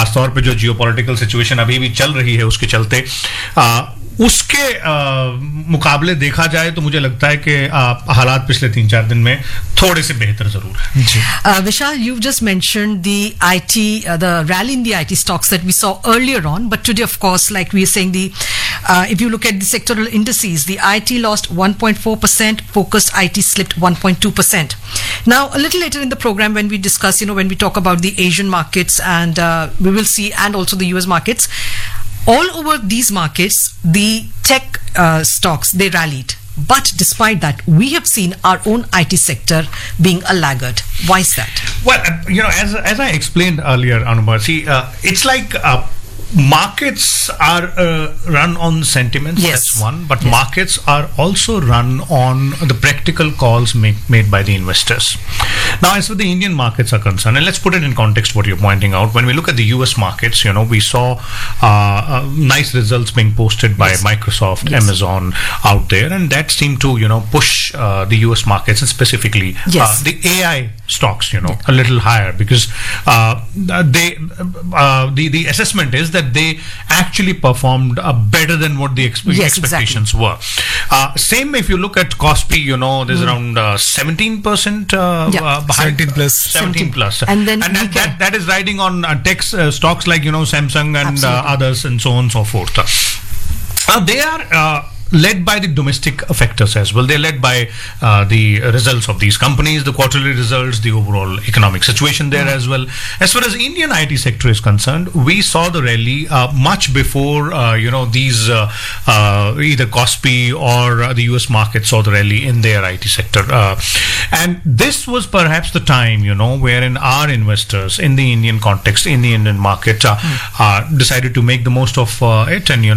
खासतौर पे जो जियोपॉलिटिकल सिचुएशन अभी भी चल रही है उसके चलते उसके मुकाबले देखा जाए तो मुझे लगता है कि हालात पिछले 3-4 दिन में थोड़े से बेहतर जरूर है. Vishal, you've just mentioned the IT, the rally in the IT stocks that we saw earlier on, but today, of course, like we are saying, if you look at the sectoral indices, the IT lost 1.4%, focused IT slipped 1.2%. Now, a little later in the program, when we discuss, when we talk about the Asian markets, and we will see, and also the US markets, all over these markets, the tech stocks, they rallied. But despite that, we have seen our own IT sector being a laggard. Why is that? Well, as I explained earlier, Anubhav, see, it's like markets are run on sentiments, yes. That's one, but yes. Markets are also run on the practical calls made by the investors. Now, as far as the Indian markets are concerned, and let's put it in context what you're pointing out, when we look at the US markets, we saw nice results being posted by yes. Microsoft, yes. Amazon out there, and that seemed to push the US markets, and specifically yes. the AI stocks, a little higher, because the assessment is that they actually performed better than what the expectations exactly. were. Same if you look at Kospi, there's around 17% 17 plus, and then that is riding on tech stocks like Samsung and others, and so on and so forth. They are led by the domestic factors as well. They're led by the results of these companies, the quarterly results, the overall economic situation there as well. As far as Indian IT sector is concerned, we saw the rally much before these either Kospi or the US market saw the rally in their IT sector, and this was perhaps the time wherein our investors in the Indian context, in the Indian market, decided to make the most of it and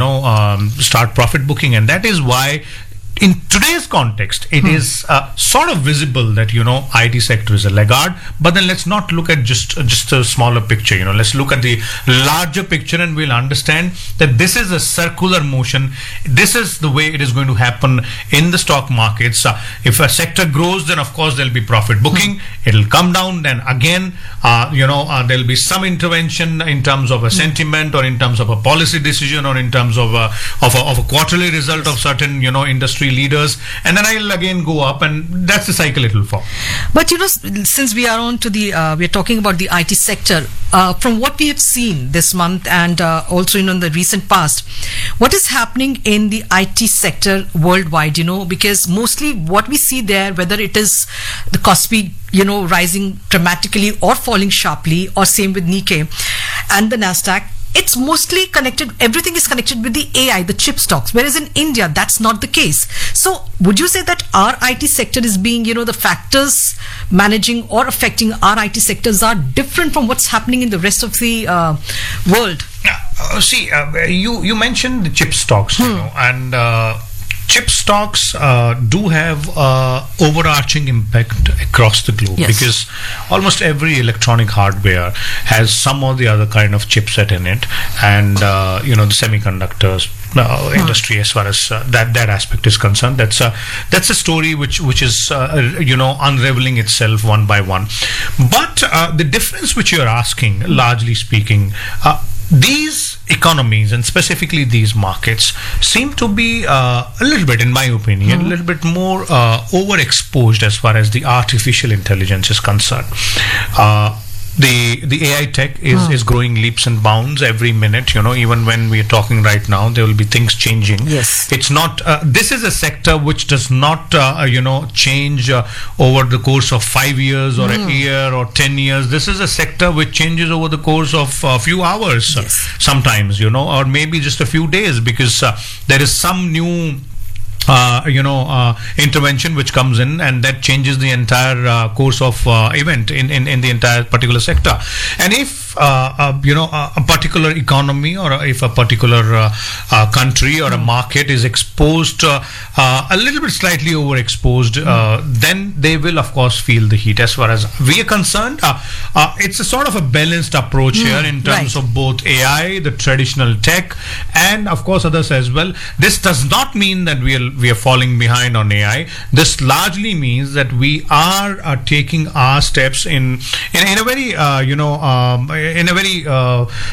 start profit booking, and that is why in today's context it is sort of visible that IT sector is a laggard. But then let's not look at just a smaller picture. Let's look at the larger picture, and we'll understand that this is a circular motion. This is the way it is going to happen in the stock markets. If a sector grows, then of course there'll be profit booking. It'll come down, then again there'll be some intervention in terms of a sentiment, or in terms of a policy decision, or in terms of a quarterly result of certain industry leaders, and then I'll again go up, and that's the cycle it will follow. But since we are on to we're talking about the IT sector, from what we have seen this month, and also in the recent past, what is happening in the IT sector worldwide? Because mostly what we see there, whether it is the Kospi rising dramatically or falling sharply, or same with Nikkei and the Nasdaq, it's mostly connected, everything is connected with the AI, the chip stocks, whereas in India, that's not the case. So would you say that our IT sector is being, the factors managing or affecting our IT sectors are different from what's happening in the rest of the world? See, you mentioned the chip stocks, and chip stocks do have overarching impact across the globe, yes. because almost every electronic hardware has some or the other kind of chipset in it, and the semiconductors industry, as far as that aspect is concerned, that's a story which is unraveling itself one by one. But the difference which you're asking, largely speaking, these economies, and specifically these markets, seem to be a little bit, in my opinion, a little bit more overexposed as far as the artificial intelligence is concerned. The AI tech is growing leaps and bounds every minute. Even when we are talking right now, there will be things changing. Yes, it's not. This is a sector which does not change over the course of 5 years or a year or 10 years. This is a sector which changes over the course of a few hours, yes. Sometimes, or maybe just a few days, because there is some new intervention which comes in, and that changes the entire course of event in the entire particular sector. And if a particular economy, or if a particular country or a market is exposed, a little bit slightly overexposed, then they will of course feel the heat. As far as we are concerned, it's a sort of a balanced approach here in terms of both AI, the traditional tech, and of course others as well. This does not mean that we are falling behind on AI. This largely means that we are taking our steps in a very